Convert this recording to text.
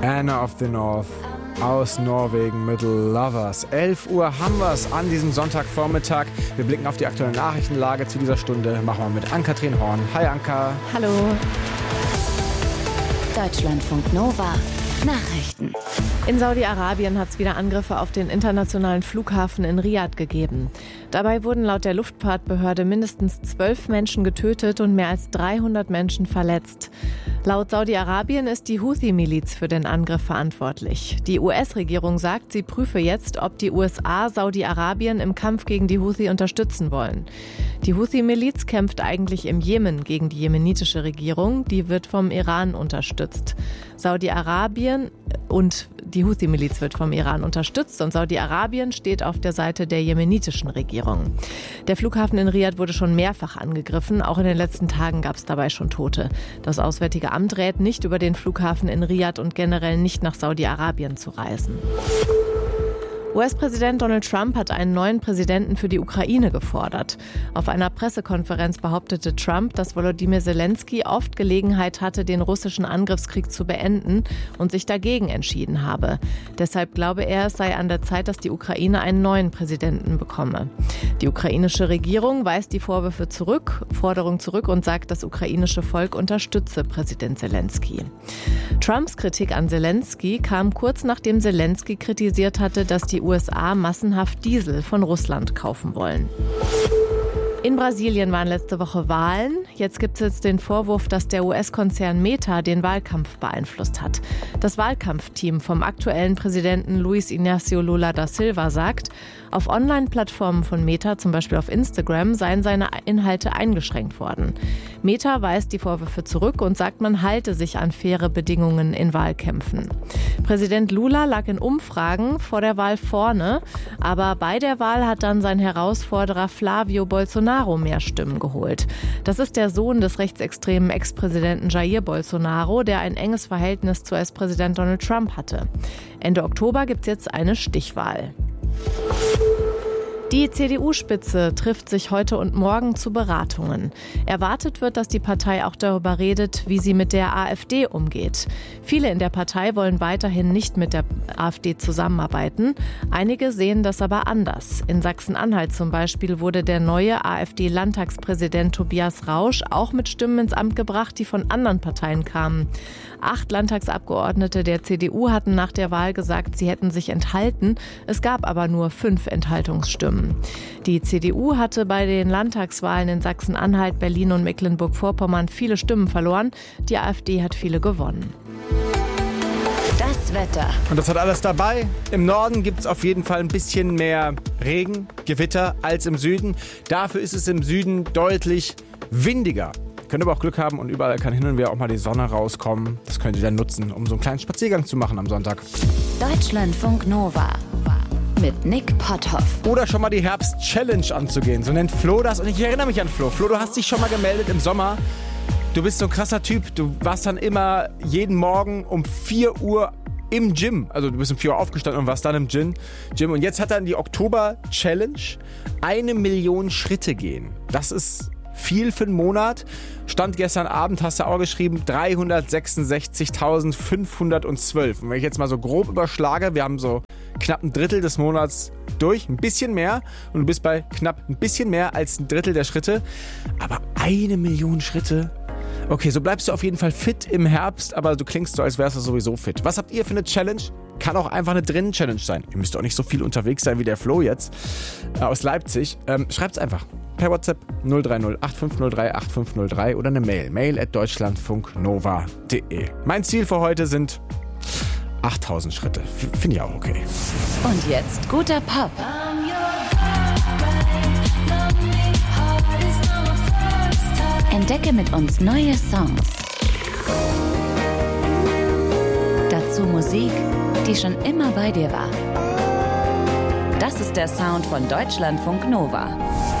Anna of the North aus Norwegen mit Lovers. 11 Uhr haben wir es an diesem Sonntagvormittag. Wir blicken auf die aktuelle Nachrichtenlage zu dieser Stunde. Machen wir mit Ann-Kathrin Horn. Hi Anka. Hallo. Deutschlandfunk Nova. Nachrichten. In Saudi-Arabien hat es wieder Angriffe auf den internationalen Flughafen in Riyadh gegeben. Dabei wurden laut der Luftfahrtbehörde mindestens 12 Menschen getötet und mehr als 300 Menschen verletzt. Laut Saudi-Arabien ist die Houthi-Miliz für den Angriff verantwortlich. Die US-Regierung sagt, sie prüfe jetzt, ob die USA Saudi-Arabien im Kampf gegen die Houthi unterstützen wollen. Die Houthi-Miliz kämpft eigentlich im Jemen gegen die jemenitische Regierung. Die wird vom Iran unterstützt. Die Houthi-Miliz wird vom Iran unterstützt und Saudi-Arabien steht auf der Seite der jemenitischen Regierung. Der Flughafen in Riyadh wurde schon mehrfach angegriffen. Auch in den letzten Tagen gab es dabei schon Tote. Das Auswärtige Amt rät nicht, über den Flughafen in Riyadh und generell nicht nach Saudi-Arabien zu reisen. US-Präsident Donald Trump hat einen neuen Präsidenten für die Ukraine gefordert. Auf einer Pressekonferenz behauptete Trump, dass Volodymyr Zelensky oft Gelegenheit hatte, den russischen Angriffskrieg zu beenden und sich dagegen entschieden habe. Deshalb glaube er, es sei an der Zeit, dass die Ukraine einen neuen Präsidenten bekomme. Die ukrainische Regierung weist die Forderung zurück und sagt, das ukrainische Volk unterstütze Präsident Zelensky. Trumps Kritik an Zelensky kam kurz nachdem Zelensky kritisiert hatte, dass die USA massenhaft Diesel von Russland kaufen wollen. In Brasilien waren letzte Woche Wahlen. Jetzt gibt es den Vorwurf, dass der US-Konzern Meta den Wahlkampf beeinflusst hat. Das Wahlkampfteam vom aktuellen Präsidenten Luiz Inácio Lula da Silva sagt, auf Online-Plattformen von Meta, zum Beispiel auf Instagram, seien seine Inhalte eingeschränkt worden. Meta weist die Vorwürfe zurück und sagt, man halte sich an faire Bedingungen in Wahlkämpfen. Präsident Lula lag in Umfragen vor der Wahl vorne, aber bei der Wahl hat dann sein Herausforderer Flávio Bolsonaro mehr Stimmen geholt. Das ist der Sohn des rechtsextremen Ex-Präsidenten Jair Bolsonaro, der ein enges Verhältnis zu US-Präsident Donald Trump hatte. Ende Oktober gibt es jetzt eine Stichwahl. Die CDU-Spitze trifft sich heute und morgen zu Beratungen. Erwartet wird, dass die Partei auch darüber redet, wie sie mit der AfD umgeht. Viele in der Partei wollen weiterhin nicht mit der AfD zusammenarbeiten. Einige sehen das aber anders. In Sachsen-Anhalt zum Beispiel wurde der neue AfD-Landtagspräsident Tobias Rausch auch mit Stimmen ins Amt gebracht, die von anderen Parteien kamen. 8 Landtagsabgeordnete der CDU hatten nach der Wahl gesagt, sie hätten sich enthalten. Es gab aber nur 5 Enthaltungsstimmen. Die CDU hatte bei den Landtagswahlen in Sachsen-Anhalt, Berlin und Mecklenburg-Vorpommern viele Stimmen verloren. Die AfD hat viele gewonnen. Das Wetter. Und das hat alles dabei. Im Norden gibt es auf jeden Fall ein bisschen mehr Regen, Gewitter als im Süden. Dafür ist es im Süden deutlich windiger. Könnt aber auch Glück haben und überall kann hin und wieder auch mal die Sonne rauskommen. Das könnt ihr dann nutzen, um so einen kleinen Spaziergang zu machen am Sonntag. Deutschlandfunk Nova. Mit Nick Potthoff. Oder schon mal die Herbst-Challenge anzugehen. So nennt Flo das. Und ich erinnere mich an Flo. Flo, du hast dich schon mal gemeldet im Sommer. Du bist so ein krasser Typ. Du warst dann immer jeden Morgen um 4 Uhr im Gym. Also du bist um 4 Uhr aufgestanden und warst dann im Gym. Und jetzt hat dann die Oktober-Challenge 1 Million Schritte gehen. Das ist viel für einen Monat. Stand gestern Abend, hast du auch geschrieben, 366.512. Und wenn ich jetzt mal so grob überschlage, wir haben so knapp ein Drittel des Monats durch, ein bisschen mehr. Und du bist bei knapp ein bisschen mehr als ein Drittel der Schritte. Aber 1 Million Schritte. Okay, so bleibst du auf jeden Fall fit im Herbst, aber du klingst so, als wärst du sowieso fit. Was habt ihr für eine Challenge? Kann auch einfach eine Drinnen-Challenge sein. Ihr müsst auch nicht so viel unterwegs sein wie der Flo jetzt aus Leipzig. Schreibt's einfach per WhatsApp 030 8503 8503 oder eine mail@deutschlandfunknova.de. Mein Ziel für heute sind 8000 Schritte. Finde ich auch okay. Und jetzt guter Pop. Entdecke mit uns neue Songs. Dazu Musik, die schon immer bei dir war. Das ist der Sound von Deutschlandfunk Nova.